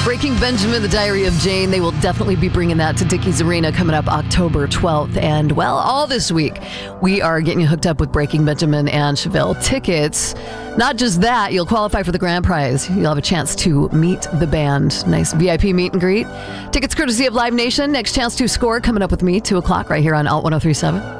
Breaking Benjamin, The Diary of Jane. They will definitely be bringing that to Dickies Arena coming up October 12th. And, well, all this week, we are getting you hooked up with Breaking Benjamin and Chevelle tickets. Not just that, you'll qualify for the grand prize. You'll have a chance to meet the band. Nice VIP meet and greet. Tickets courtesy of Live Nation. Next chance to score coming up with me, 2 o'clock right here on Alt 1037.